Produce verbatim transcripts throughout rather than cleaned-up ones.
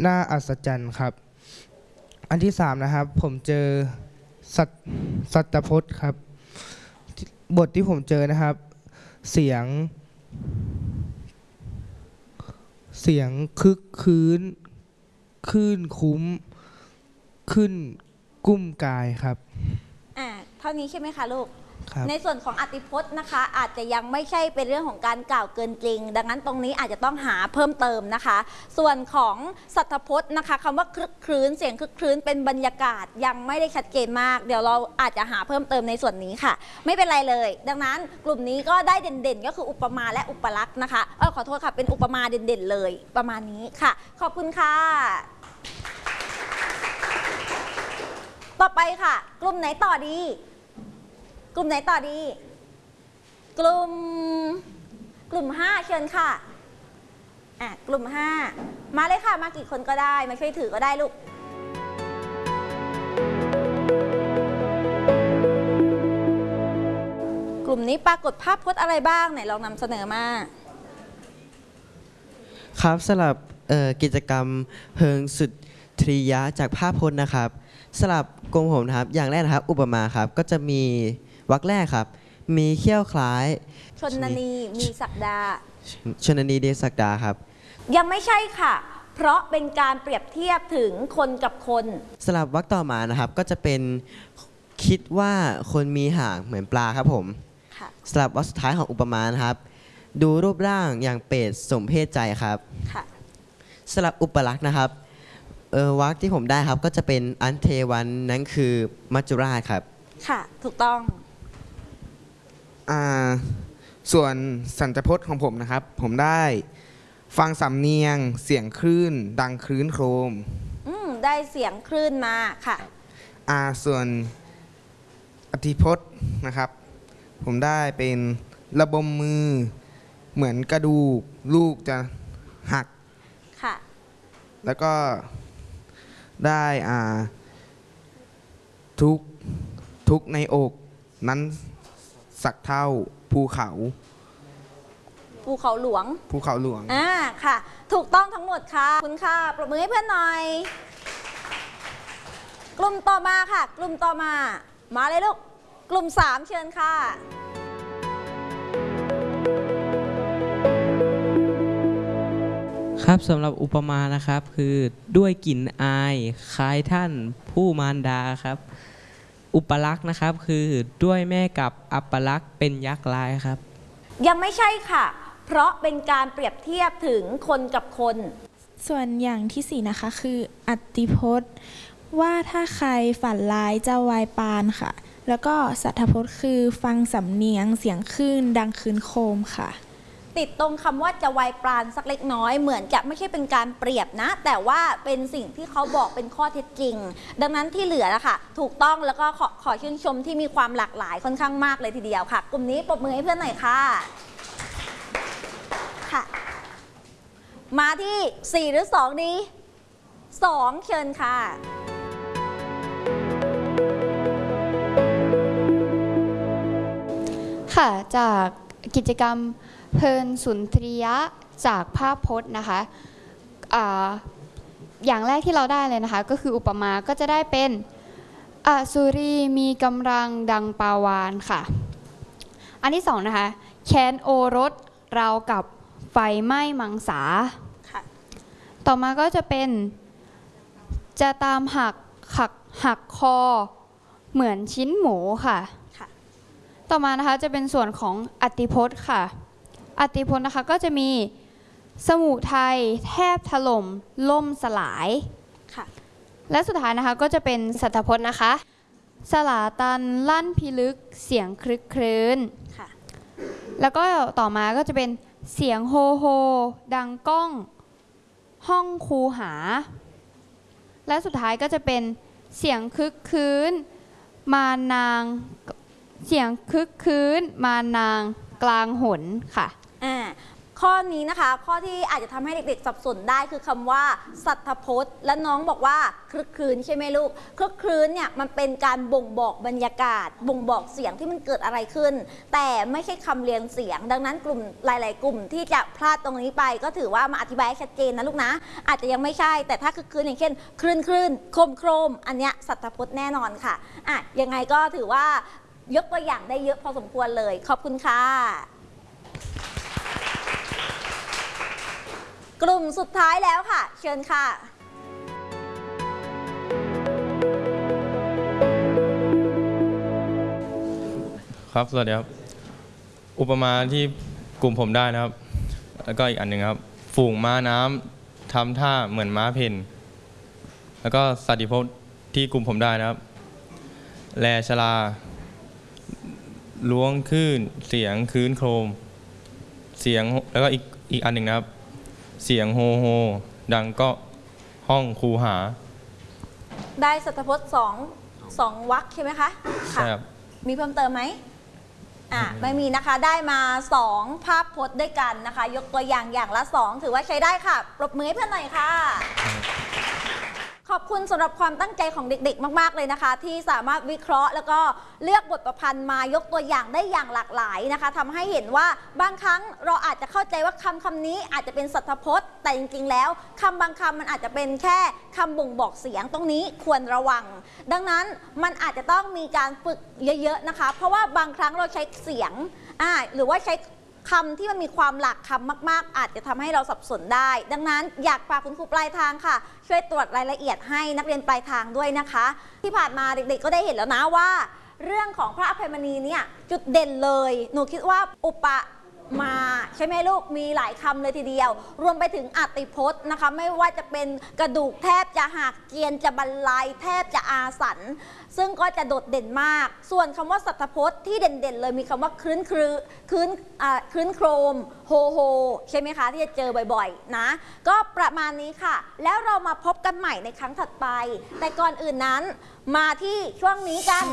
น่าอัศจรรย์ครับอันที่สามนะครับผมเจอสัตสัตพจน์ครับบทที่ผมเจอนะครับเสียงเสียงคึกคืนขึ้นคุ้มขึ้นกุ้มกายครับอ่าเท่านี้ใช่ไหมคะลูกในส่วนของอรรถพจน์นะคะอาจจะยังไม่ใช่เป็นเรื่องของการกล่าวเกินจริงดังนั้นตรงนี้อาจจะต้องหาเพิ่มเติมนะคะส่วนของสัทธพจน์นะคะคำว่าคลึกคลื้นเสียงคลึกคลื้นเป็นบรรยากาศยังไม่ได้ชัดเจนมากเดี๋ยวเราอาจจะหาเพิ่มเติมในส่วนนี้ค่ะไม่เป็นไรเลยดังนั้นกลุ่มนี้ก็ได้เด่นๆก็คืออุปมาและอุปลักษณ์นะคะเออขอโทษค่ะเป็นอุปมาเด่นๆเลยประมาณนี้ค่ะขอบคุณค่ะต่อไปค่ะกลุ่มไหนต่อดีกลุ่มไหนต่อดีกลุ่มกลุ่มห้าเชิญค่ะอ่ะกลุ่มห้ามาเลยค่ะมากี่คนก็ได้มาช่วยถือก็ได้ลูกกลุ่มนี้ปรากฏภาพพจน์อะไรบ้างไหนลองนำเสนอมาครับสำหรับกิจกรรมเพลิงสุดทริยะจากภาพพจน์นะครับสำหรับกลุ่มผมนะครับอย่างแรกนะครับอุปมาครับก็จะมีวรรคแรกครับมีเขี้ยวคล้ายชนนีมีศักดาชนนีเดศักดาครับยังไม่ใช่ค่ะเพราะเป็นการเปรียบเทียบถึงคนกับคนสำหรับวรรคต่อมานะครับก็จะเป็นคิดว่าคนมีหางเหมือนปลาครับผมสำหรับวรรคสุดท้ายของอุปมานะครับดูรูปร่างอย่างเป็ดสมเพศใจครับสำหรับอุปลักษณ์นะครับเออวรรคที่ผมได้ครับก็จะเป็นอันเทวันนั้นคือมัจจุราชครับค่ะถูกต้องอ่าส่วนสัญจพจน์ของผมนะครับผมได้ฟังสำเนียงเสียงคลื่นดังคลื่นโครมอืมได้เสียงคลื่นมาค่ะอ่าส่วนอรรถพจน์นะครับผมได้เป็นระบมมือเหมือนกระดูกลูกจะหักค่ะแล้วก็ได้อ่าทุกทุกในอกนั้นสักเท่าภูเขาภูเขาหลวงภูเขาหลวงอ่าค่ะถูกต้องทั้งหมดค่ะคุณค่ะปรบมือให้เพื่อนหน่อยกลุ่มต่อมาค่ะกลุ่มต่อมามาเลยลูกกลุ่มสามเชิญค่ะครับสำหรับอุปมานะครับคือด้วยกลิ่นอายคล้ายท่านผู้มารดาครับอุปลักษณ์นะครับคือด้วยแม่กับอัปลักษณ์เป็นยักษ์ลายครับยังไม่ใช่ค่ะเพราะเป็นการเปรียบเทียบถึงคนกับคนส่วนอย่างที่สี่นะคะคืออรรถพจน์ว่าถ้าใครฝันร้ายจะวายปานค่ะแล้วก็สัทธพจน์คือฟังสำเนียงเสียงคลื่นดังคลื่นโคมค่ะติดตรงคำว่าจะวายปราณสักเล็กน้อยเหมือนจะไม่ใช่เป็นการเปรียบนะแต่ว่าเป็นสิ่งที่เขาบอกเป็นข้อเท็จจริงดังนั้นที่เหลือนะคะถูกต้องแล้วก็ขอขอชื่นชมที่มีความหลากหลายค่อนข้างมากเลยทีเดียวค่ะกลุ่มนี้ปรบมือให้เพื่อนหน่อยค่ะค่ะมาที่สี่หรือสองดีสองเชิญค่ะค่ะจากกิจกรรมเพลินสุนทรียะจากภาพพจน์นะคะอ่าอย่างแรกที่เราได้เลยนะคะก็คืออุปมาก็จะได้เป็นอสุรีมีกำลังดังปาวานค่ะอันที่สองนะคะแค้นโอรสราวกับไฟไหม้มังสาต่อมาก็จะเป็นจะตามหักหักหักคอเหมือนชิ้นหมูค่ะต่อมานะคะจะเป็นส่วนของอรรถพจน์ค่ะอรรถพจน์นะคะก็จะมีสมุทัยแทบถล่มล่มสลายและสุดท้ายนะคะก็จะเป็นสัทธพจน์นะคะสลาตันลั่นพิลึกเสียงคลึกครื้นแล้วก็ต่อมาก็จะเป็นเสียงโฮโฮดังก้องห้องคูหาและสุดท้ายก็จะเป็นเสียงคึกคื้นมานางเสียงคึกคื้นมานางกลางหนค่ะอ่าขข้อนี้นะคะข้อที่อาจจะทำให้เด็กๆสับสนได้คือคำว่าสัทธพจน์และน้องบอกว่าคลึกครื้นใช่ไหมลูกคลึกครื้นเนี่ยมันเป็นการบ่งบอกบรรยากาศบ่งบอกเสียงที่มันเกิดอะไรขึ้น แต่ไม่ใช่คำเรียงเสียงดังนั้นกลุ่มหลายๆกลุ่มที่จะพลาดตรงนี้ไปก็ถือว่ามาอธิบายให้ชัดเจนนะลูกนะอาจจะยังไม่ใช่แต่ถ้าคลึกครื้นอย่างเช่นคลื่นคลื่นโคมโครมอันเนี้ยสัทธพจน์แน่นอนค่ะอ่ะยังไงก็ถือว่ายกตัวอย่างได้เยอะพอสมควรเลยขอบคุณค่ะกลุ่มสุดท้ายแล้วค่ะเชิญค่ะครับสวัสดีครับอุปมาที่กลุ่มผมได้นะครับแล้วก็อีกอันหนึ่งครับฝูงม้าน้ำทำท่าเหมือนม้าเพนแล้วก็สัตติพจน์ที่กลุ่มผมได้นะครับแลชลาล้วงคลื่นเสียงคืนโครมเสียงแล้วก็อีกอีกอันหนึ่งนะครับเสียงโฮโฮดังก็ห้องคูหาได้สัทธพจน์สองสองวรรคใช่ไหมคะใช่ครับมีเพิ่มเติมไหมอ่ะไม่มีนะคะได้มาสองภาพพจน์ด้วยกันนะคะยกตัวอย่างอย่างละสองถือว่าใช้ได้ค่ะปรบมือให้เพื่อนหน่อยค่ะขอบคุณสำหรับความตั้งใจของเด็กๆมากๆเลยนะคะที่สามารถวิเคราะห์แล้วก็เลือกบทประพันธ์มายกตัวอย่างได้อย่างหลากหลายนะคะทำให้เห็นว่าบางครั้งเราอาจจะเข้าใจว่าคำคำนี้อาจจะเป็นสัทธพจน์แต่จริงๆแล้วคำบางคำมันอาจจะเป็นแค่คำบ่งบอกเสียงตรงนี้ควรระวังดังนั้นมันอาจจะต้องมีการฝึกเยอะๆนะคะเพราะว่าบางครั้งเราใช้เสียงอ่าหรือว่าใช้คำที่มันมีความหลากคำมากๆอาจจะทำให้เราสับสนได้ดังนั้นอยากฝากคุณครูปลายทางค่ะช่วยตรวจรายละเอียดให้นักเรียนปลายทางด้วยนะคะที่ผ่านมาเด็กๆก็ได้เห็นแล้วนะว่าเรื่องของพระอภัยมณีเนี่ยจุดเด่นเลยหนูคิดว่าอุปมาใช่ไหมลูกมีหลายคำเลยทีเดียวรวมไปถึงอติพจน์นะคะไม่ว่าจะเป็นกระดูกแทบจะหักเกียนจะบรรลัยแทบจะอาสันซึ่งก็จะโดดเด่นมากส่วนคำว่าสัทธพจน์ที่เด่นๆเลยมีคำว่าคลื้นคลือคลื้นคลื้นโครมโฮโฮใช่ไหมคะที่จะเจอบ่อยๆนะก็ประมาณนี้ค่ะแล้วเรามาพบกันใหม่ในครั้งถัดไปแต่ก่อนอื่นนั้นมาที่ช่วงนี้กัน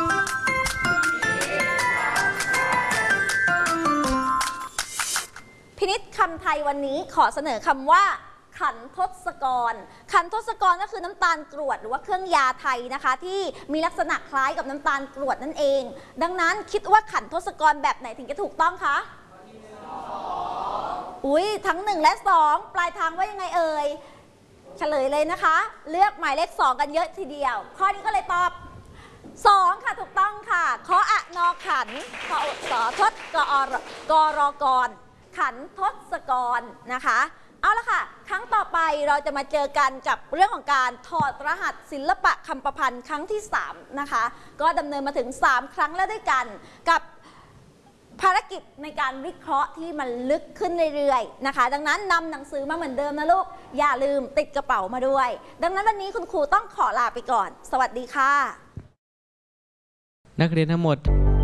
พินิจคำไทยวันนี้ขอเสนอคำว่าขันทศกรขันทศกรก็คือน้ำตาลกรวดหรือว่าเครื่องยาไทยนะคะที่มีลักษณะคล้ายกับน้ำตาลกรวดนั่นเองดังนั้นคิดว่าขันทศกรแบบไหนถึงจะถูกต้องคะอุ้ยทั้งหนึ่งและสองปลายทางว่ายังไงเอ่ยเฉลยเลยนะคะเลือกหมายเลขสองกันเยอะทีเดียวข้อนี้ก็เลยตอบสองค่ะถูกต้องค่ะขออะนอขันขอสอทศกอรกรกรขันทศกรนะคะเอาละค่ะครั้งต่อไปเราจะมาเจอกันกับเรื่องของการถอดรหัสศิลปะคำประพันธ์ครั้งที่สามนะคะก็ดำเนินมาถึงสามครั้งแล้วด้วยกันกับภารกิจในการวิเคราะห์ที่มันลึกขึ้นเรื่อยๆนะคะดังนั้นนำหนังสือมาเหมือนเดิมนะลูกอย่าลืมติดกระเป๋ามาด้วยดังนั้นวันนี้คุณครูต้องขอลาไปก่อนสวัสดีค่ะนักเรียนทั้งหมด